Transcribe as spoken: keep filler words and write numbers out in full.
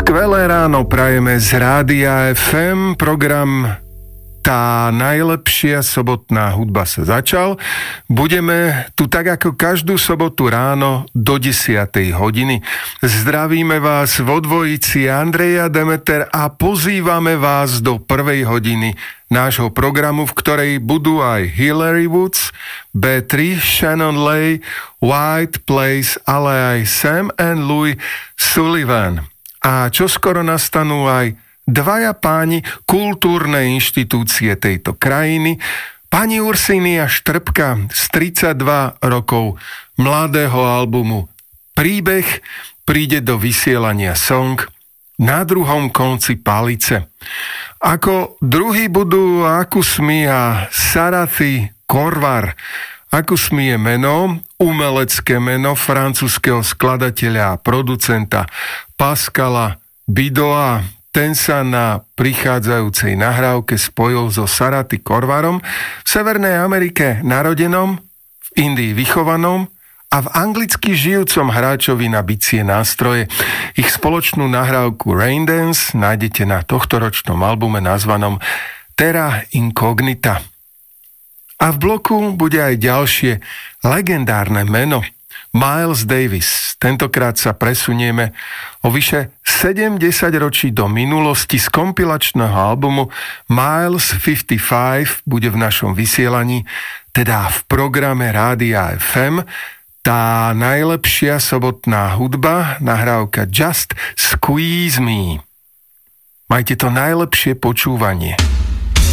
Skvelé ráno prajeme z Rádia ef em, program Tá najlepšia sobotná hudba sa začal. Budeme tu tak ako každú sobotu ráno do desiatej hodiny. Zdravíme vás vo dvojici Andrej a Demeter a pozývame vás do prvej hodiny nášho programu, v ktorej budú aj Hillary Woods, bé tri, Shannon Lay, White Place, ale aj Sam and Louis Sullivan. A čoskoro nastanú aj dvaja páni kultúrnej inštitúcie tejto krajiny, pani Ursínia Štrbka z tridsaťdva rokov mladého albumu Príbeh príde do vysielania song Na druhom konci palice. Ako druhý budú Akusmi a Sarathy Korvar. Akusmi je meno, umelecké meno francúzskeho skladateľa a producenta Pascala Bidoa. Ten sa na prichádzajúcej nahrávke spojil so Sarathy Korvarom, v Severnej Amerike narodenom, v Indii vychovanom a v anglicky žijúcom hráčovi na bicie nástroje. Ich spoločnú nahrávku Rain Dance nájdete na tohtoročnom albume nazvanom Terra Incognita. A v bloku bude aj ďalšie legendárne meno, Miles Davis. Tentokrát sa presunieme o vyše sedemdesiat ročí do minulosti. Z kompilačného albumu Miles päťdesiatpäť bude v našom vysielaní, teda v programe Rádia ef em, tá najlepšia sobotná hudba, nahrávka Just Squeeze Me. Majte to najlepšie počúvanie.